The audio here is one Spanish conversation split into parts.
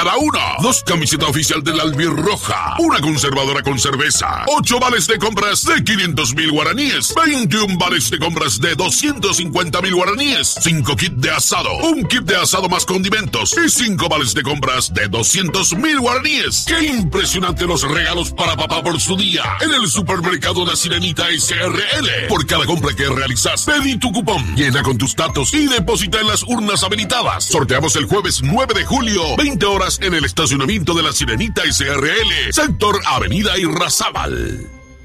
cada uno. 2 camisetas oficial de la Albirroja. 1 conservadora con cerveza. 8 vales de compras de 500.000 guaraníes. 21 vales de compras de 250.000 guaraníes. 5 kits de asado. 1 kit de asado más condimentos. Y 5 vales de compras de 200.000 guaraníes. ¡Qué impresionante los regalos para papá por su día! En el supermercado La Sirenita SRL. Por cada compra que realizas, pedí tu cupón. Llena con tus datos y deposita en las urnas habilitadas. Sorteamos el jueves 9 de julio, 20 horas en el estacionamiento de La Sirenita SRL, sector Avenida Irrazábal.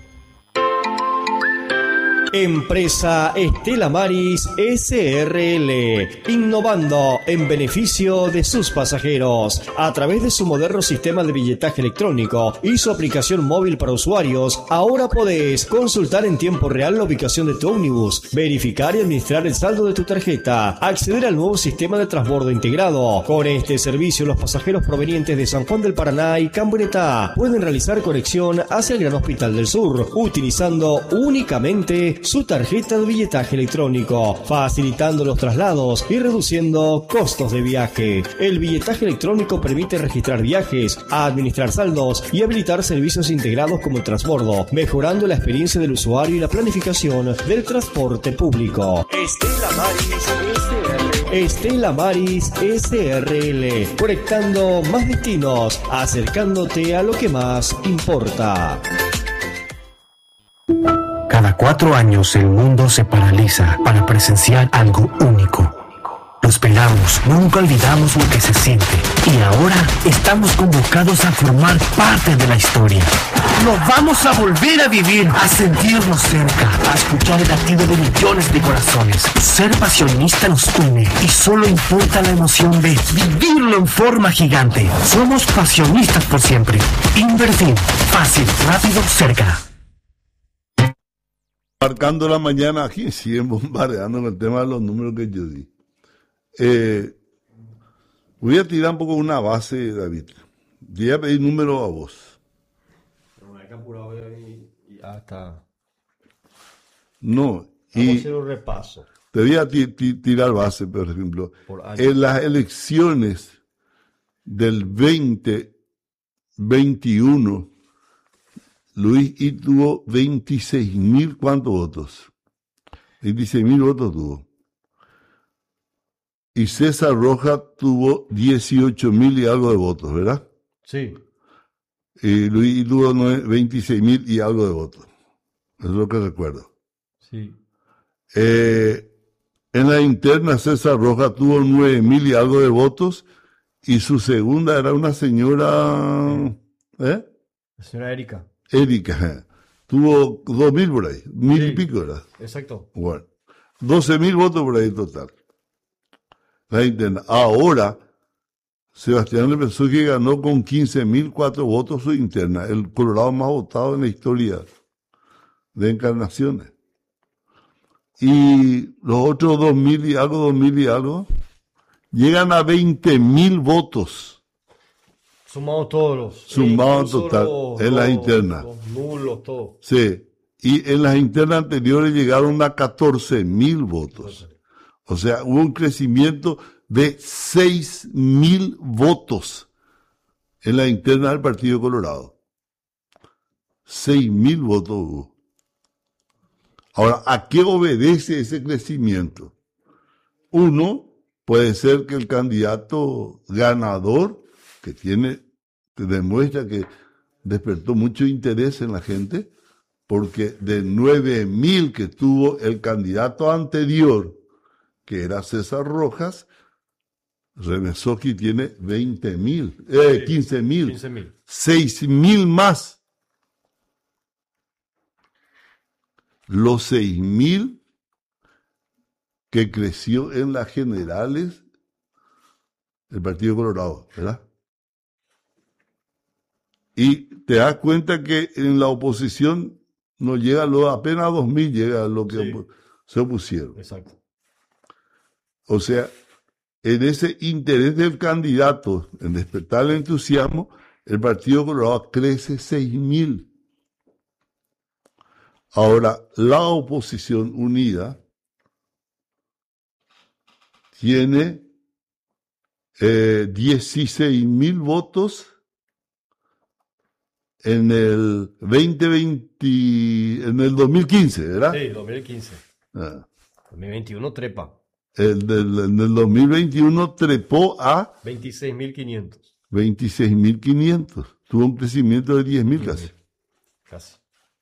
Empresa Estela Maris SRL, innovando en beneficio de sus pasajeros. A través de su moderno sistema de billetaje electrónico y su aplicación móvil para usuarios, ahora podés consultar en tiempo real la ubicación de tu ómnibus, verificar y administrar el saldo de tu tarjeta, acceder al nuevo sistema de transbordo integrado. Con este servicio, los pasajeros provenientes de San Juan del Paraná y Cambreta pueden realizar conexión hacia el Gran Hospital del Sur, utilizando únicamente su tarjeta de billetaje electrónico, facilitando los traslados y reduciendo costos de viaje. El billetaje electrónico permite registrar viajes, administrar saldos y habilitar servicios integrados como el transbordo, mejorando la experiencia del usuario y la planificación del transporte público. Estela Maris SRL, conectando más destinos, acercándote a lo que más importa. Cada 4 años el mundo se paraliza para presenciar algo único. Lo esperamos, nunca olvidamos lo que se siente y ahora estamos convocados a formar parte de la historia. Lo vamos a volver a vivir, a sentirnos cerca, a escuchar el latido de millones de corazones. Ser pasionista nos une y solo importa la emoción de vivirlo en forma gigante. Somos pasionistas por siempre. Invertir, fácil, rápido, cerca. Marcando la mañana aquí, siguen bombardeando con el tema de los números que yo di. Voy a tirar un poco una base, David. Voy a pedir número a vos. Pero me hay que apurar hoy y hasta... No. Vamos a hacer un repaso. Te voy a tirar base, por ejemplo. En las elecciones del 2021, Luis I tuvo 26.000, ¿cuántos votos? 26.000 votos tuvo. Y César Rojas tuvo 18.000 y algo de votos, ¿verdad? Sí. Y Luis I tuvo 26.000 y algo de votos. Eso es lo que recuerdo. Sí. En la interna, César Rojas tuvo 9.000 y algo de votos. Y su segunda era una señora... La señora Erika. Erika, tuvo 2.000 por ahí, 1.000 y pico, ¿verdad? Exacto. Bueno, 12.000 votos por ahí total. La interna. Ahora, Sebastián Lepensky ganó con 15.004 votos su interna, el colorado más votado en la historia de Encarnaciones. Y los otros 2.000 y algo, llegan a 20.000 votos. Sumados todos los... Sumados total, en las internas. Los nulos, todo. Sí, y en las internas anteriores llegaron a 14.000 votos. O sea, hubo un crecimiento de 6.000 votos en la interna del Partido Colorado. 6.000 votos hubo. Ahora, ¿a qué obedece ese crecimiento? Uno, puede ser que el candidato ganador, que demuestra que despertó mucho interés en la gente, porque de 9.000 que tuvo el candidato anterior, que era César Rojas, Remesoski tiene 15.000, 6.000 más. Los 6.000 que creció en las generales el Partido Colorado, ¿verdad? Y te das cuenta que en la oposición no llega apenas a 2.000, llega a lo que se opusieron. Exacto. O sea, en ese interés del candidato, en despertar el entusiasmo, el Partido Colorado crece 6.000. Ahora, la oposición unida tiene 16.000 votos en el 2020, en el 2015, ¿verdad? Sí, 2015. Ah. 2021 trepa. En el 2021 trepó a 26.500. 26.500. Tuvo un crecimiento de 10.000 casi. Casi.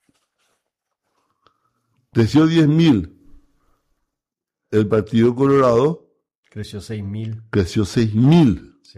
Creció 10.000. El Partido Colorado Creció 6.000. creció 6.000. Sí.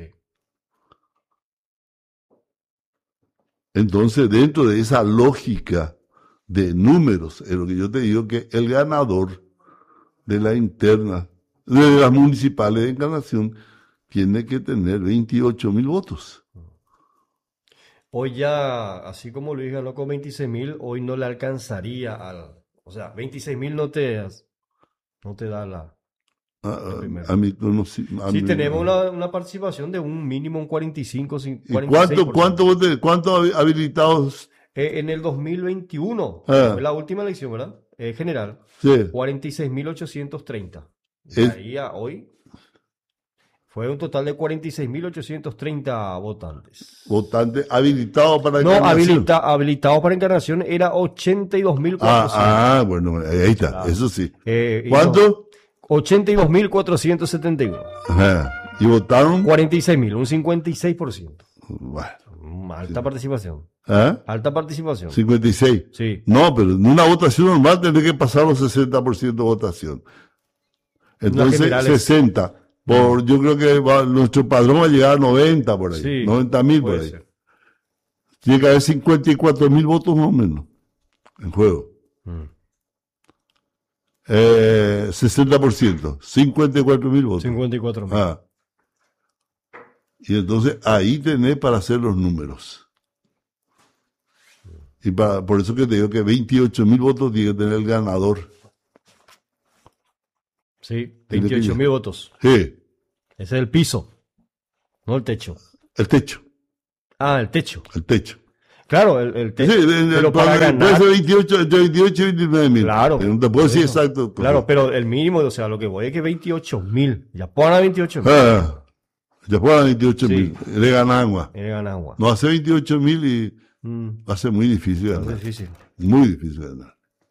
Entonces, dentro de esa lógica de números, es lo que yo te digo, que el ganador de la interna, de las municipales de Encarnación, tiene que tener 28.000 votos. Hoy ya, así como Luis ganó con 26.000, hoy no le alcanzaría o sea, 26.000 no te da la primera. A mi conocimiento. Sí, tenemos una participación de un mínimo, un 45, ¿Y 46%. cuántos habilitados? En el 2021, Ah. fue la última elección, ¿verdad? General, Sí. 46.830. Es- Ahí a hoy fue un total de 46.830 votantes. Votantes habilitados para No, Encarnación. habilitados para Encarnación era 82.400. Bueno, ahí está, Claro. eso sí. Y ¿Cuánto? 82.471. Ajá. ¿Y votaron? 46.000, un 56%. Bueno. Alta participación. ¿Ah? Alta participación. 56. Sí. No, pero en una votación normal tendría que pasar los 60% de votación. Entonces, general es- 60. Yo creo que nuestro padrón va a llegar a 90 por ahí. Sí, 90.000 por puede ahí. ser. Tiene que haber 54.000 votos más o menos en juego. 60%. 54.000 votos. 54.000. Ah. Y entonces ahí tenés para hacer los números. Y por eso que te digo que 28.000 votos tiene que tener el ganador. Sí, 28.000 votos. Sí, Ese es el piso, no el techo. el techo. Ah, el techo. El techo. Claro, el Sí, techo. Pero para puede ganar. ser 28, entre 28 y 29.000. Claro. No te puedo decir Eso. exacto. Claro, pero el mínimo, o sea, lo que voy es que 28.000. Ya pongan a 28.000. Ya fueron 28.000. Le ganan agua. Ganan agua. No hace 28.000 y va a ser muy difícil Es ganar. difícil. Muy difícil ganar.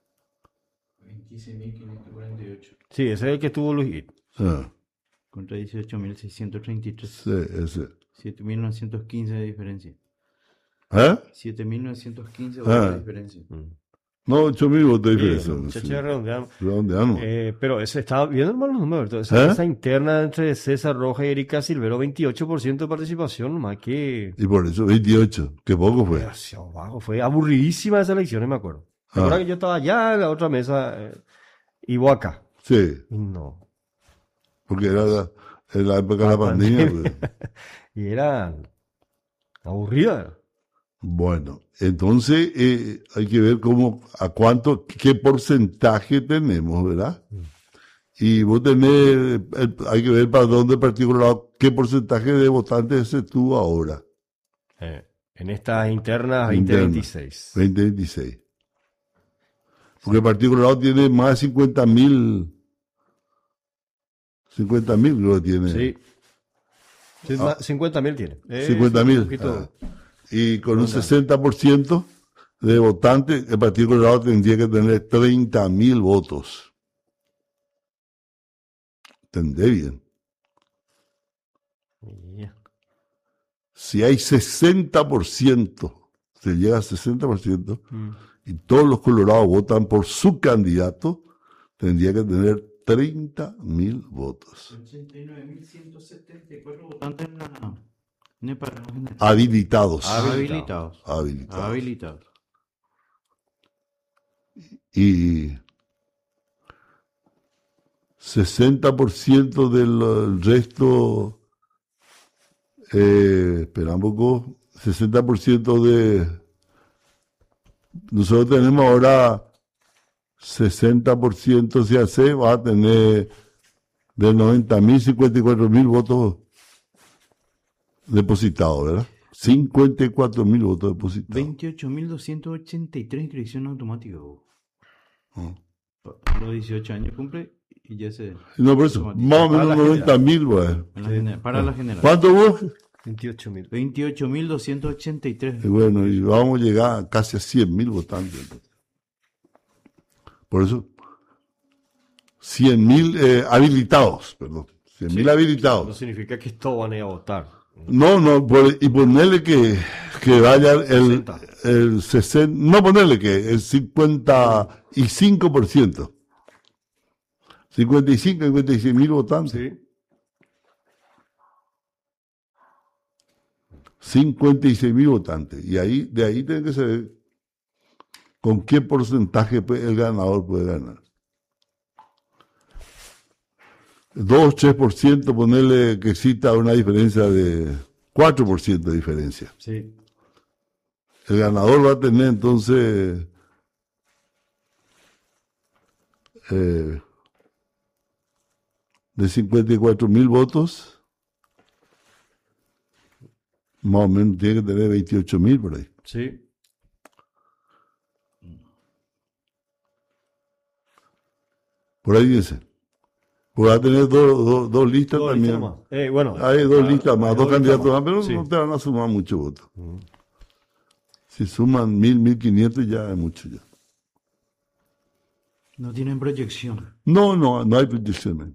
26.548 Sí, ese es el que estuvo Luis. Ah, contra 18.633. sí, ese. 7.915 de diferencia. ¿Ah? 7.915 Ah. de diferencia. No, 8.000 votos de diferencia. Muchachos, Sí. redondeamos. Redondeamos. Pero ese estaba viendo hermano los números. ¿Eh? Esa interna entre César Roja y Erika Silvero, 28% de participación, más que Y por eso 28, que poco fue. hacia abajo. Fue aburridísima esa elección, me acuerdo. Ah. Ahora que yo estaba allá en la otra mesa, y vos acá. Sí, Y no. porque era en la época de la pandemia. Pues. Y era aburrida. Bueno, entonces hay que ver qué porcentaje tenemos, ¿verdad? Y vos tenés, hay que ver para dónde particular, qué porcentaje de votantes se tuvo ahora, En estas internas Interna. 2026. 2026. Porque el Partido Colorado tiene más de 50.000, 50.000 creo que tiene. Sí. Sí, 50.000 tiene. 50.000. Un poquito. Y con un 60% de votantes, el Partido Colorado tendría que tener 30.000 votos. ¿Entendés bien? Ya. Si hay 60%, se llega a 60%, y todos los colorados votan por su candidato, tendría que tener 30.000 votos. 89.174 votantes en el padrón general. Habilitados. Habilitados. Habilitados. Habilitados. Y 60% del resto, espera un poco, 60% de... Nosotros tenemos ahora 60%, si hace, va a tener de 90.000, 54.000 votos depositados, ¿verdad? 54.000 votos depositados. 28.283 inscripciones automáticas. Los 18 años cumple Y ya se... No, por eso, más o menos 90.000, pues. Para la general. ¿Cuánto vos? 28.000. 28.283. Y bueno, y vamos a llegar casi a 100.000 votantes. Por eso, 100.000 habilitados, perdón. 100.000 No habilitados. significa que todos van a ir a votar. No, y ponerle que vaya el 60, no ponerle que el 55%. 56.000 votantes. Sí. 56.000 votantes. Y de ahí tiene que saber con qué porcentaje el ganador puede ganar. 2-3%, ponerle que exista una diferencia de 4% de diferencia. Sí. El ganador va a tener entonces de 54.000 votos, más o menos tiene que tener 28.000 por ahí. Sí. Por ahí dice. Pues va a tener dos listas Dos también. listas más. Bueno, hay dos listas más, hay dos candidatos más, más. pero Sí. no te van a sumar mucho voto. Si suman 1.000, 1.500 ya es mucho ya. No tienen proyección. No hay proyecciones.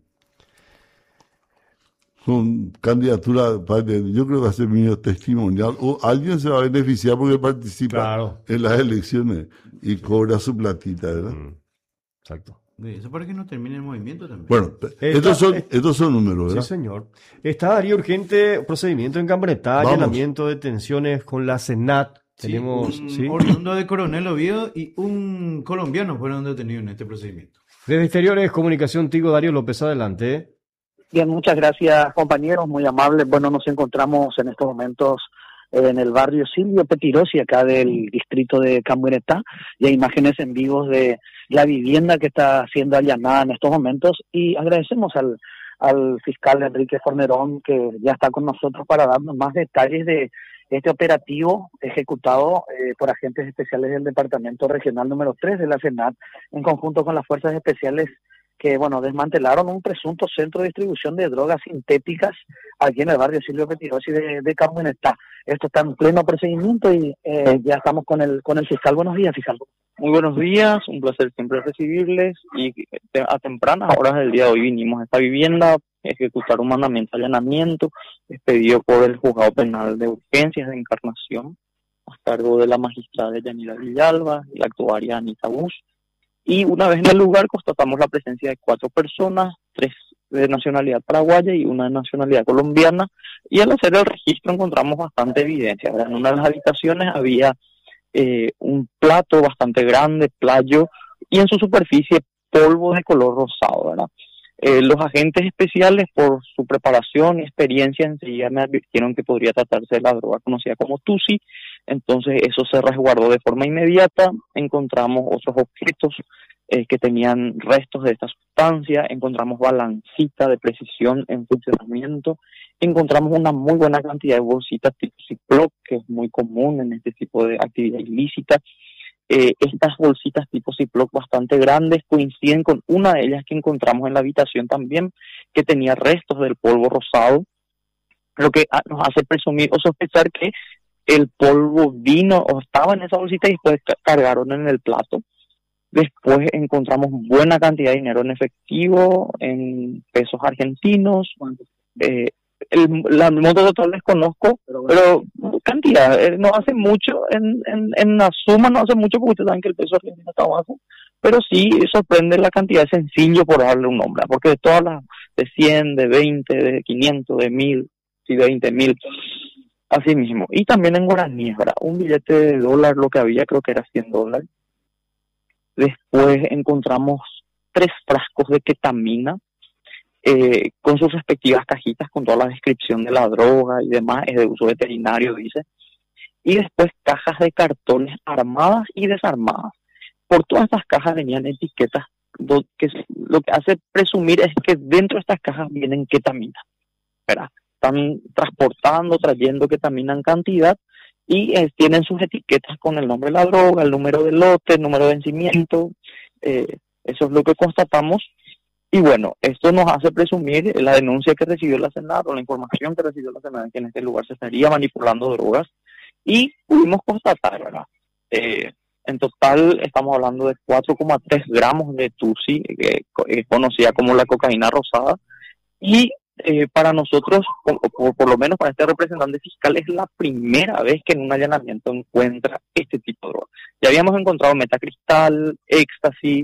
Son candidaturas, yo creo que va a ser medio testimonial, o alguien se va a beneficiar porque participa en las elecciones y cobra su platita, ¿verdad? Exacto. Eso para que no termine el movimiento también. Bueno, estos son números, ¿verdad? Sí, señor. Está Darío urgente procedimiento en Cambretá, Vamos. allanamiento, detenciones con la Senat. Tenemos, un oriundo de Coronel Oviedo y un colombiano fueron detenidos en este procedimiento. Desde Exteriores, Comunicación Tigo, Darío López, adelante. Bien, muchas gracias, compañeros, muy amables. Bueno, nos encontramos en estos momentos en el barrio Silvio Petirosi, acá del distrito de Cambretá, y hay imágenes en vivos de la vivienda que está siendo allanada en estos momentos, y agradecemos al fiscal Enrique Fornerón, que ya está con nosotros para darnos más detalles de este operativo ejecutado por agentes especiales del Departamento Regional número 3 de la Senat, en conjunto con las fuerzas especiales que, bueno, desmantelaron un presunto centro de distribución de drogas sintéticas aquí en el barrio Silvio Petirosi de Cambretá. Esto está en pleno procedimiento y ya estamos con el fiscal. Buenos días, fiscal. Muy buenos días, un placer siempre recibirles, y a tempranas horas del día de hoy vinimos a esta vivienda a ejecutar un mandamiento de allanamiento expedido por el Juzgado Penal de Urgencias de Encarnación a cargo de la magistrada Yanira Villalba y la actuaria Anita Bush. Y una vez en el lugar constatamos la presencia de 4 personas, 3 de nacionalidad paraguaya y una de nacionalidad colombiana, y al hacer el registro encontramos bastante evidencia, ¿verdad? En una de las habitaciones había un plato bastante grande, playo, y en su superficie polvo de color rosado, ¿verdad? Los agentes especiales, por su preparación y experiencia, enseguida me advirtieron que podría tratarse de la droga conocida como Tusi. Entonces eso se resguardó de forma inmediata. Encontramos otros objetos que tenían restos de esta sustancia, encontramos balancita de precisión en funcionamiento, encontramos una muy buena cantidad de bolsitas tipo Ziploc, que es muy común en este tipo de actividad ilícita. Estas bolsitas tipo Ziploc bastante grandes coinciden con una de ellas que encontramos en la habitación también, que tenía restos del polvo rosado, lo que nos hace presumir o sospechar que el polvo vino o estaba en esa bolsita y después cargaron en el plato. Después encontramos buena cantidad de dinero en efectivo, en pesos argentinos. El monto total desconozco, pero cantidad, no hace mucho, en la suma no hace mucho, porque ustedes saben que el peso argentino está bajo, pero sí sorprende la cantidad de sencillo, por darle un nombre, porque de todas las de 100, de 20, de 500, de 1000, y 20.000, así mismo. Y también en guaraníes, ¿verdad? Un billete de dólar, lo que había, creo que era $100. Después encontramos 3 frascos de ketamina, con sus respectivas cajitas, con toda la descripción de la droga y demás, es de uso veterinario, dice. Y después cajas de cartones armadas y desarmadas. Por todas estas cajas venían etiquetas, que lo que hace presumir es que dentro de estas cajas vienen ketamina, ¿verdad? Están trayendo ketamina en cantidad, y tienen sus etiquetas con el nombre de la droga, el número de lote, el número de vencimiento. Eso es lo que constatamos. Y bueno, esto nos hace presumir la denuncia que recibió la Senat o la información que recibió la Senat que en este lugar se estaría manipulando drogas y pudimos constatar, ¿verdad? En total estamos hablando de 4,3 gramos de Tusi, que es conocida como la cocaína rosada, y para nosotros, por lo menos para este representante fiscal, es la primera vez que en un allanamiento encuentra este tipo de droga. Ya habíamos encontrado metacristal, éxtasis,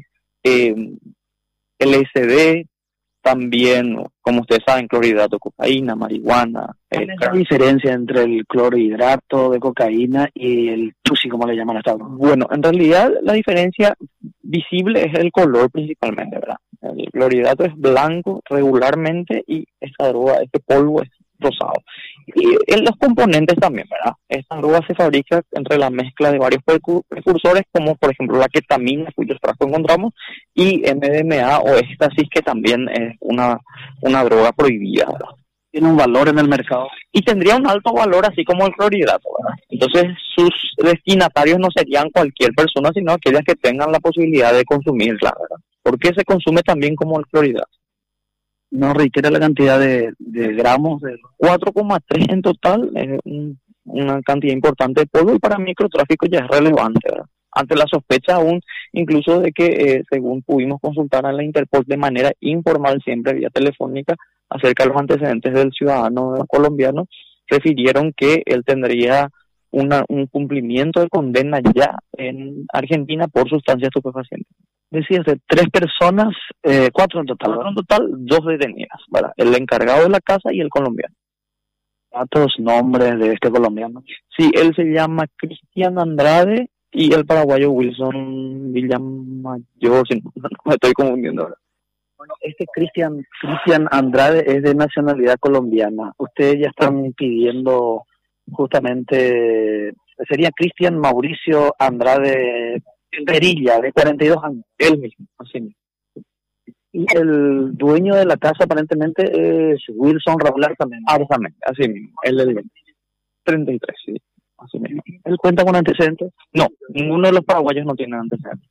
LSD, también, como ustedes saben, clorhidrato de cocaína, marihuana. ¿Cuál es la diferencia entre el clorhidrato de cocaína y el tusi, como le llaman hasta ahora? Bueno, en realidad la diferencia visible es el color principalmente, ¿verdad? El clorhidrato es blanco regularmente y esta droga, este polvo es rosado. Y en los componentes también, ¿verdad? Esta droga se fabrica entre la mezcla de varios precursores, como por ejemplo la ketamina, cuyos frascos encontramos, y MDMA o éxtasis, que también es una droga prohibida, ¿verdad? Tiene un valor en el mercado. Y tendría un alto valor, así como el clorhidrato, ¿verdad? Entonces sus destinatarios no serían cualquier persona, sino aquellas que tengan la posibilidad de consumirla, ¿verdad? Porque se consume también como el clorhidrato. No reitera la cantidad de gramos. 4,3 en total, es una cantidad importante de polvo, y para microtráfico ya es relevante, ¿verdad? Ante la sospecha aún, incluso de que, según pudimos consultar a la Interpol de manera informal, siempre vía telefónica, acerca de los antecedentes del ciudadano colombiano, refirieron que él tendría un cumplimiento de condena ya en Argentina por sustancias estupefacientes. Decías de 3 personas, 4 en total. 4 en total, 2 detenidas, ¿verdad? El encargado de la casa y el colombiano. ¿Cuántos nombres de este colombiano? Sí, él se llama Cristian Andrade y el paraguayo Wilson Villamayor, si no me estoy confundiendo ahora. Bueno, este Cristian Andrade es de nacionalidad colombiana. Ustedes ya están pidiendo justamente, sería Cristian Mauricio Andrade Perilla, de 42 años. Él mismo, así mismo. Y el dueño de la casa aparentemente es Wilson Raúl Arzamendi. Así mismo. Él es el 33, sí. Así mismo. ¿Él cuenta con antecedentes? No, ninguno de los paraguayos no tiene antecedentes.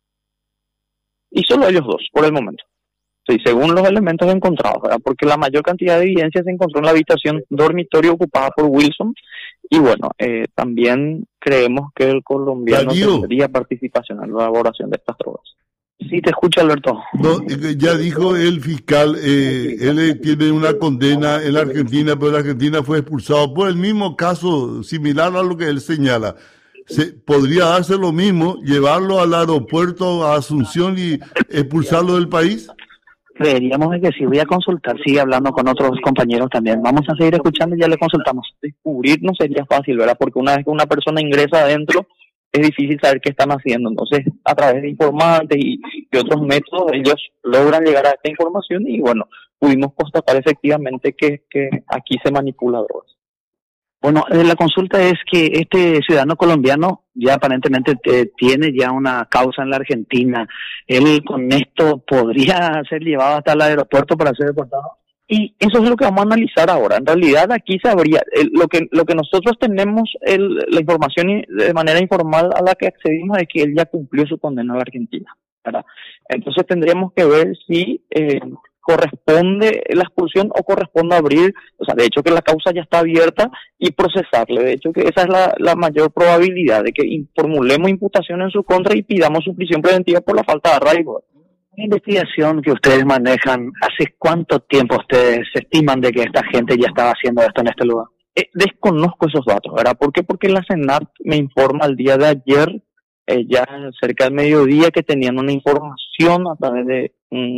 Y solo ellos dos, por el momento. Sí, según los elementos encontrados, ¿verdad? Porque la mayor cantidad de evidencia se encontró en la habitación dormitorio ocupada por Wilson. Y bueno, también creemos que el colombiano tendría participación en la elaboración de estas drogas. Sí, te escucho, Alberto. No, ya dijo el fiscal, él tiene una condena en la Argentina, pero la Argentina fue expulsado por el mismo caso, similar a lo que él señala. ¿Podría darse lo mismo, llevarlo al aeropuerto a Asunción y expulsarlo del país? Creeríamos que sí. Voy a consultar, sigue hablando con otros compañeros también. Vamos a seguir escuchando y ya le consultamos. Descubrir no sería fácil, ¿verdad? Porque una vez que una persona ingresa adentro, es difícil saber qué están haciendo. Entonces, a través de informantes y otros métodos, ellos logran llegar a esta información y, bueno, pudimos constatar efectivamente que aquí se manipula drogas. Bueno, la consulta es que este ciudadano colombiano ya aparentemente tiene ya una causa en la Argentina. Él con esto podría ser llevado hasta el aeropuerto para ser deportado. Y eso es lo que vamos a analizar ahora. En realidad aquí sabría, lo que nosotros tenemos, la información de manera informal a la que accedimos es que él ya cumplió su condena a la Argentina, ¿verdad? Entonces tendríamos que ver si corresponde la expulsión o corresponde abrir, o sea, de hecho que la causa ya está abierta y procesarle. De hecho que esa es la mayor probabilidad de que formulemos imputación en su contra y pidamos su prisión preventiva por la falta de arraigo. La investigación que ustedes manejan, ¿hace cuánto tiempo ustedes estiman de que esta gente ya estaba haciendo esto en este lugar? Desconozco esos datos, ¿verdad? ¿Por qué? Porque la Senat me informa el día de ayer, ya cerca del mediodía, que tenían una información a través de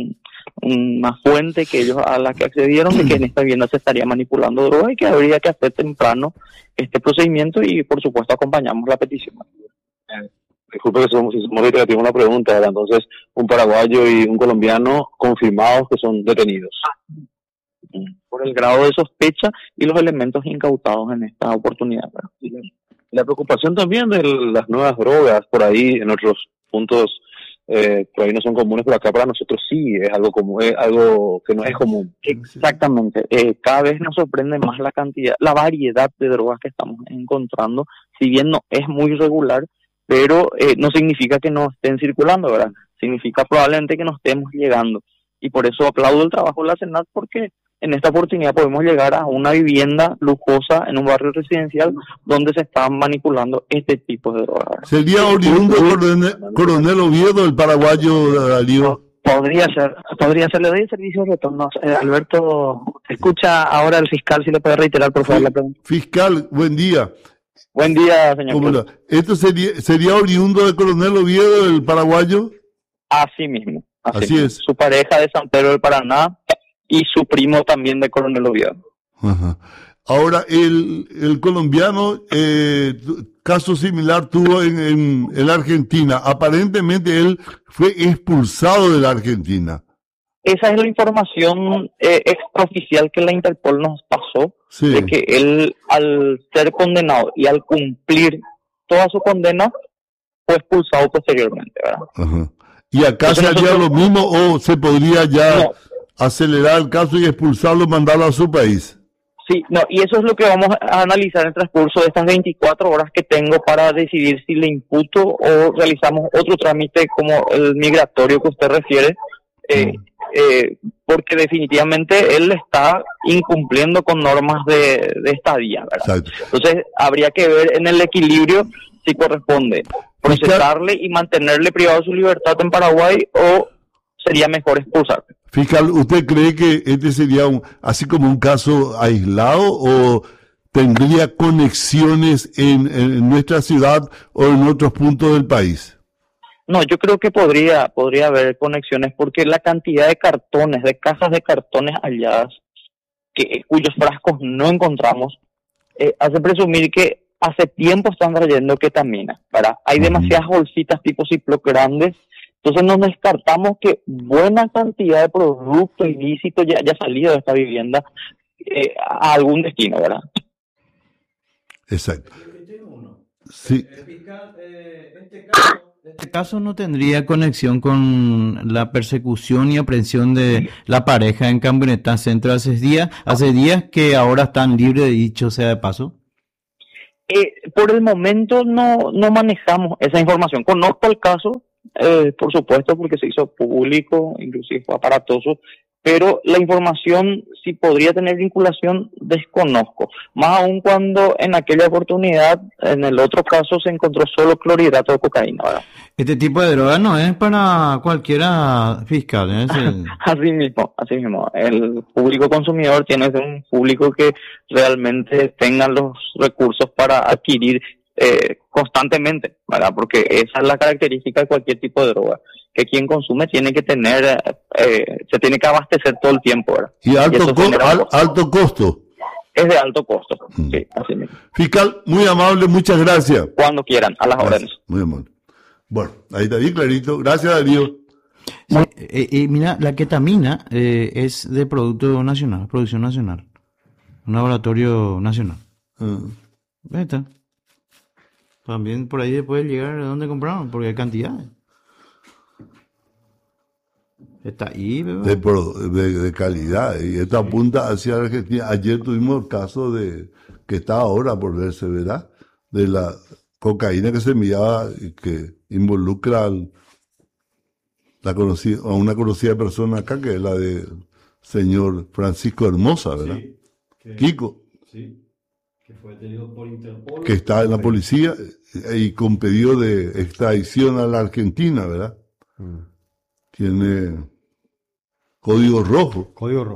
una fuente que ellos a la que accedieron de que en esta vivienda se estaría manipulando droga y que habría que hacer temprano este procedimiento y por supuesto acompañamos la petición. Disculpe que somos reiterativos una pregunta, ¿verdad? Entonces, un paraguayo y un colombiano confirmados que son detenidos. Por el grado de sospecha y los elementos incautados en esta oportunidad, ¿verdad? La preocupación también de las nuevas drogas por ahí en otros puntos por ahí no son comunes, pero acá para nosotros sí es algo común, es algo que no es común. Exactamente. Cada vez nos sorprende más la cantidad, la variedad de drogas que estamos encontrando, si bien no es muy regular, pero no significa que no estén circulando, ¿verdad? Significa probablemente que no estemos llegando. Y por eso aplaudo el trabajo de la Senat, porque en esta oportunidad podemos llegar a una vivienda lujosa en un barrio residencial donde se están manipulando este tipo de drogas. ¿Sería oriundo Coronel Oviedo, el paraguayo Darío? Podría ser. Le doy el servicio de retorno. Alberto, escucha ahora el fiscal, si le puede reiterar, por favor, la pregunta. Fiscal, buen día. Buen día, señor. ¿Esto sería oriundo de Coronel Oviedo, el paraguayo? Así mismo. Así es. Su pareja de San Pedro del Paraná y su primo también de Coronel Oviedo. Ajá. Ahora, el colombiano, caso similar tuvo en la Argentina. Aparentemente él fue expulsado de la Argentina. Esa es la información extraoficial que la Interpol nos pasó, sí, de que él, al ser condenado y al cumplir toda su condena, fue expulsado posteriormente, ¿verdad? Ajá. ¿Y acá sería lo mismo o se podría ya acelerar el caso y expulsarlo, mandarlo a su país? Sí, no, y eso es lo que vamos a analizar en el transcurso de estas 24 horas que tengo para decidir si le imputo o realizamos otro trámite como el migratorio que usted refiere, porque definitivamente él está incumpliendo con normas de estadía, ¿verdad? Exacto. Entonces habría que ver en el equilibrio si corresponde procesarle y mantenerle privado de su libertad en Paraguay o sería mejor expulsarle. Fiscal, ¿usted cree que este sería así como un caso aislado o tendría conexiones en nuestra ciudad o en otros puntos del país? No, yo creo que podría haber conexiones porque la cantidad de cartones, de cajas de cartones halladas, cuyos frascos no encontramos, hace presumir que hace tiempo están trayendo ketamina, ¿verdad? Hay demasiadas bolsitas tipo Ziploc grandes. Entonces nos descartamos que buena cantidad de producto ilícito ya haya salido de esta vivienda a algún destino, ¿verdad? Exacto. Sí. Este caso no tendría conexión con la persecución y aprehensión de la pareja en Camioneta Centro hace días que ahora están libres, dicho sea de paso. Por el momento no manejamos esa información. Conozco el caso, por supuesto, porque se hizo público, inclusive fue aparatoso, pero la información, si podría tener vinculación, desconozco. Más aún cuando en aquella oportunidad, en el otro caso, se encontró solo clorhidrato de cocaína, ¿verdad? Este tipo de droga no es para cualquiera, fiscal, ¿eh? Así mismo. El público consumidor tiene que ser un público que realmente tenga los recursos para adquirir constantemente, ¿verdad? Porque esa es la característica de cualquier tipo de droga, que quien consume tiene que tener, se tiene que abastecer todo el tiempo, ¿verdad? Y alto costo. Es de alto costo, sí, así mismo. Fiscal, muy amable, muchas gracias. Cuando quieran, a las órdenes. Muy amable. Bueno, ahí está bien clarito. Gracias, Darío. Sí, mira, la ketamina es de producción nacional, un laboratorio nacional. Ahí está. También por ahí puede llegar a donde compraron, porque hay cantidades. Está ahí, de calidad. Y esto apunta hacia Argentina. Ayer tuvimos el caso que está ahora por verse, ¿verdad? De la cocaína que se enviaba y que involucra a una conocida persona acá, que es la de señor Francisco Hermosa, ¿verdad? Sí, Kiko. Sí. Que fue detenido por Interpol. Que está en la policía y con pedido de extradición a la Argentina, ¿verdad? Tiene código rojo.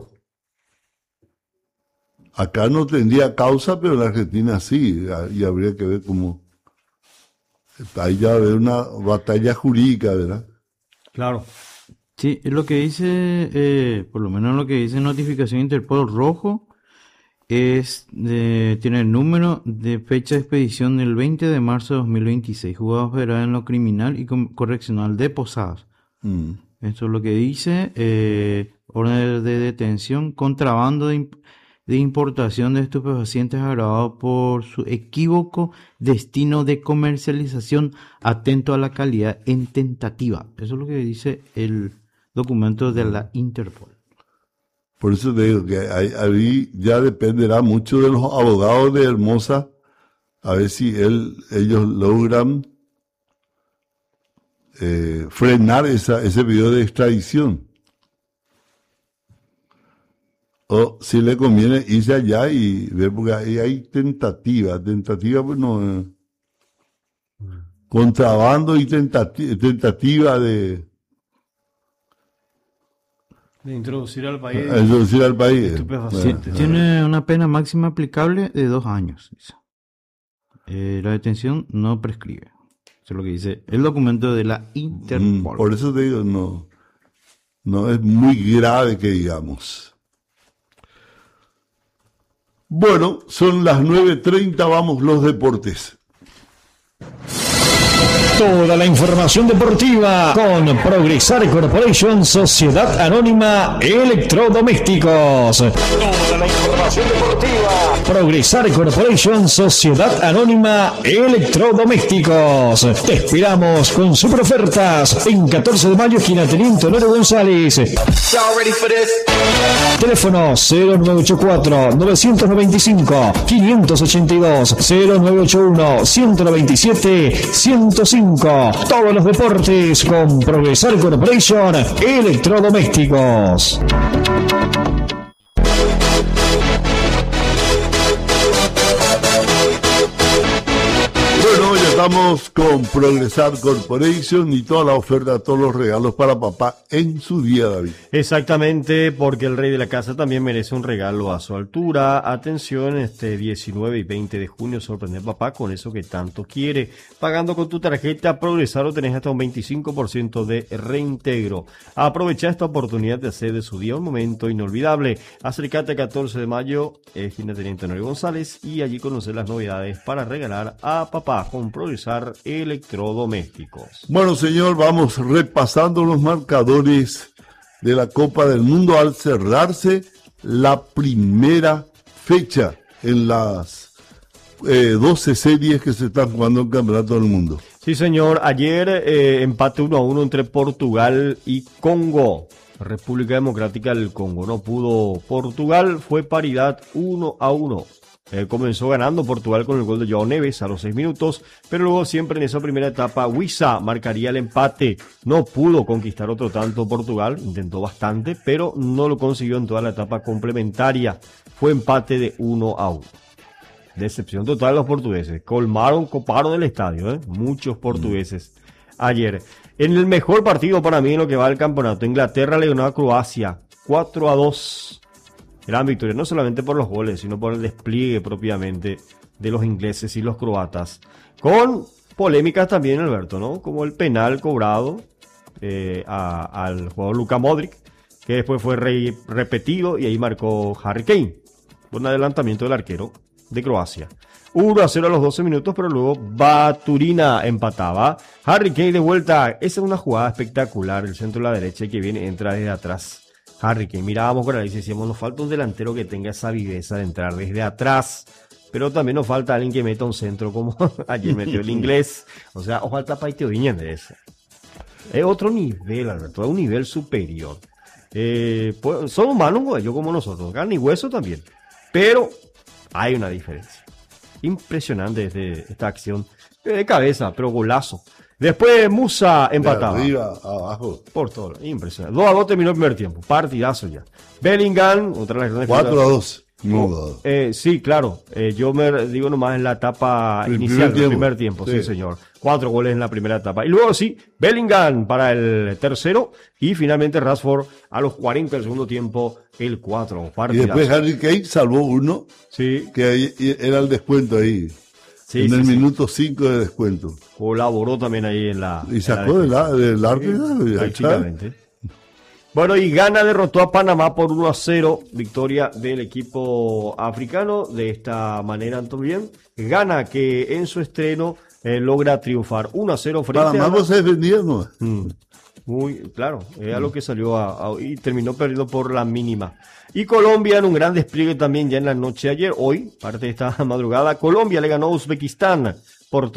Acá no tendría causa, pero en la Argentina sí, y habría que ver cómo. Ahí ya va a haber una batalla jurídica, ¿verdad? Claro. Sí, es lo que dice, por lo menos lo que dice notificación Interpol rojo, tiene el número de fecha de expedición del 20 de marzo de 2026, juzgado federal en lo criminal y correccional de Posadas. Esto es lo que dice, orden de detención, contrabando de importación de estupefacientes agravado por su equívoco destino de comercialización atento a la calidad en tentativa. Eso es lo que dice el documento de la Interpol. Por eso te digo que ahí ya dependerá mucho de los abogados de Hermosa, a ver si ellos logran frenar ese pedido de extradición. o si le conviene irse allá y ver, porque ahí hay tentativa pues no, contrabando y tentativa de introducir al país. Estupefacientes. Tiene una pena máxima aplicable de 2 años. La detención no prescribe. Eso es lo que dice el documento de la Interpol. Por eso te digo, no es muy grave que digamos. Bueno, son las 9:30, vamos los deportes. Toda la información deportiva con Progresar Corporation, Sociedad Anónima Electrodomésticos. Toda la información deportiva. Progresar Corporation, Sociedad Anónima Electrodomésticos. Te esperamos con super ofertas en 14 de mayo, esquina Teniente Honorio González. Teléfono 0984-995-582, 0981-197-105. Todos los deportes con Progresar Corporation Electrodomésticos. Bueno, ya estamos con Progresar Corporation y toda la oferta, todos los regalos para papá en su día, David. Exactamente, porque el rey de la casa también merece un regalo a su altura. Atención, 19 y 20 de junio, sorprender a papá con eso que tanto quiere. Pagando con tu tarjeta Progresar obtenés hasta un 25% de reintegro. Aprovecha esta oportunidad de hacer de su día un momento inolvidable. Acércate a 14 de mayo, esquina Teniente Honorio González, y allí conocer las novedades para regalar a papá con Progresar Electrodomésticos. Bueno, señor, vamos repasando los marcadores de la Copa del Mundo al cerrarse la primera fecha en las 12 series que se están jugando en el Campeonato del Mundo. Sí, señor. Ayer empate 1-1 entre Portugal y Congo. República Democrática del Congo. No pudo Portugal, fue paridad 1-1. Comenzó ganando Portugal con el gol de João Neves a los 6 minutos, pero luego siempre en esa primera etapa Wissa marcaría el empate. No pudo conquistar otro tanto Portugal, intentó bastante, pero no lo consiguió en toda la etapa complementaria. Fue empate de 1-1. Decepción total de los portugueses. Coparon el estadio, muchos portugueses. Ayer, en el mejor partido para mí en lo que va del campeonato, Inglaterra le ganó a Croacia 4-2. Gran victoria, no solamente por los goles, sino por el despliegue propiamente de los ingleses y los croatas. Con polémicas también, Alberto, ¿no? Como el penal cobrado al jugador Luka Modric, que después fue repetido y ahí marcó Harry Kane. Un adelantamiento del arquero de Croacia. 1-0 a los 12 minutos, pero luego Baturina empataba. Harry Kane de vuelta. Esa es una jugada espectacular. El centro de la derecha que viene, entra desde atrás. Harry Kane, mirábamos con él y decíamos, nos falta un delantero que tenga esa viveza de entrar desde atrás, pero también nos falta alguien que meta un centro como ayer metió el inglés, o sea, o falta Paiteo Viñas de ese. Es otro nivel, Alberto, es un nivel superior. Son humanos ellos como nosotros, carne y hueso también, pero hay una diferencia. Impresionante esta acción de cabeza, pero golazo. Después Musa empataba. De arriba abajo. Por todo. Impresionante. 2-2 terminó el primer tiempo. Partidazo ya. Bellingham, otra de las grandes 4-2. Sí, claro. Yo me digo nomás en la etapa inicial del primer tiempo. Sí, señor. 4 goles en la primera etapa. Y luego sí, Bellingham para el tercero. Y finalmente Rashford a los 40 del segundo tiempo, el 4. Y después Harry Kane salvó uno. Sí. Que era el descuento ahí. Sí, en el minuto 5 de descuento. Colaboró también ahí en la... Y sacó del árbitro. Prácticamente. Bueno, y Ghana derrotó a Panamá por 1-0. Victoria del equipo africano. De esta manera, también. Ghana que en su estreno logra triunfar 1-0 frente Panamá no se defendía, ¿no? Muy claro, a lo que salió y terminó perdiendo por la mínima. Y Colombia en un gran despliegue también ya en la noche de ayer. Hoy, parte de esta madrugada, Colombia le ganó a Uzbekistán por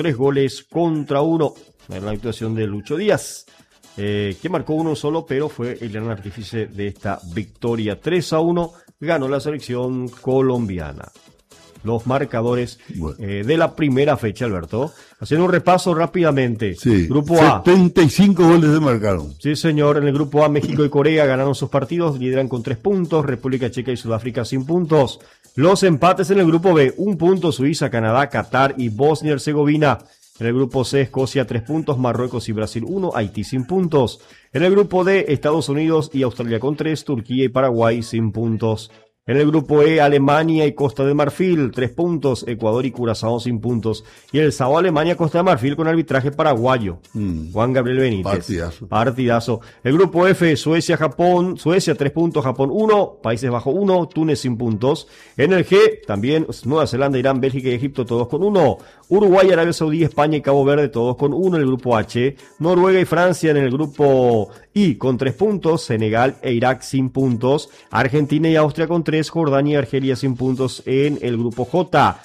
3-1 en la actuación de Lucho Díaz, que marcó uno solo, pero fue el gran artífice de esta victoria. 3-1 ganó la selección colombiana. los marcadores de la primera fecha, Alberto. Haciendo un repaso rápidamente. Sí, Grupo A. 75 goles se marcaron. Sí, señor. En el grupo A, México y Corea ganaron sus partidos, lideran con 3 puntos. República Checa y Sudáfrica sin puntos. Los empates en el grupo B, 1 punto, Suiza, Canadá, Qatar y Bosnia y Herzegovina. En el grupo C, Escocia 3 puntos, Marruecos y Brasil 1, Haití sin puntos. En el grupo D, Estados Unidos y Australia con 3, Turquía y Paraguay sin puntos. En el grupo E, Alemania y Costa de Marfil, 3 puntos, Ecuador y Curazao sin puntos. Y el sábado, Alemania, Costa de Marfil con arbitraje paraguayo. Juan Gabriel Benítez. Partidazo. El grupo F, Suecia, Japón, Suecia 3 puntos, Japón 1, Países Bajos 1, Túnez sin puntos. En el G, también Nueva Zelanda, Irán, Bélgica y Egipto todos con 1. Uruguay, Arabia Saudí, España y Cabo Verde todos con 1 en el grupo H. Noruega y Francia en el grupo I con 3 puntos, Senegal e Irak sin puntos. Argentina y Austria con 3. Jordania y Argelia sin puntos en el grupo J.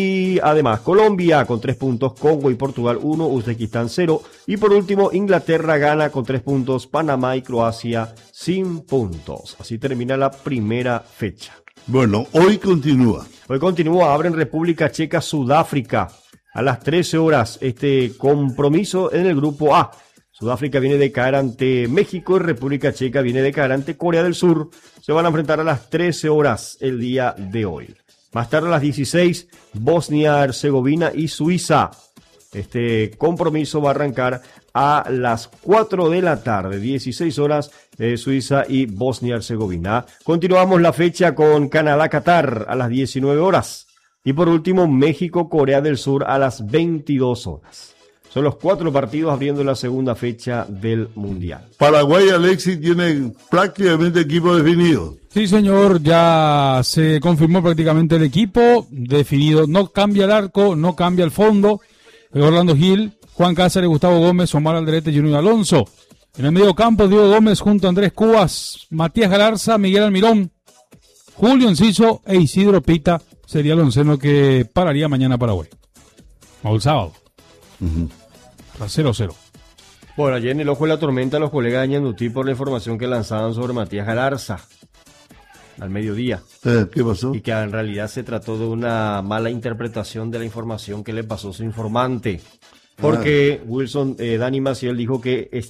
Y además Colombia con 3 puntos, Congo y Portugal 1, Uzbekistán 0. Y por último Inglaterra gana con 3 puntos, Panamá y Croacia sin puntos. Así termina la primera fecha. Bueno, hoy continúa. Hoy continúa, abren República Checa, Sudáfrica. A las 13 horas este compromiso en el grupo A. Sudáfrica viene de caer ante México y República Checa viene de caer ante Corea del Sur. Se van a enfrentar a las 13 horas el día de hoy. Más tarde a las 16, Bosnia, Herzegovina y Suiza. Este compromiso va a arrancar a las 4 de la tarde, 16 horas, Suiza y Bosnia-Herzegovina. Continuamos la fecha con Canadá-Qatar a las 19 horas. Y por último, México-Corea del Sur a las 22 horas. Son los 4 partidos abriendo la segunda fecha del Mundial. Paraguay, Alexis, tiene prácticamente equipo definido. Sí, señor, ya se confirmó prácticamente el equipo definido. No cambia el arco, no cambia el fondo. Orlando Gil, Juan Cáceres, Gustavo Gómez, Omar Alderete, Junior Alonso. En el medio campo, Diego Gómez junto a Andrés Cubas, Matías Galarza, Miguel Almirón, Julio Enciso e Isidro Pita. Sería el onceno que pararía mañana Paraguay. O el sábado. A 0-0. Bueno, ayer en el ojo de la tormenta los colegas de Ñandutí por la información que lanzaban sobre Matías Galarza al mediodía. ¿Qué pasó? Y que en realidad se trató de una mala interpretación de la información que le pasó su informante. Porque Wilson, Dani Maciel dijo que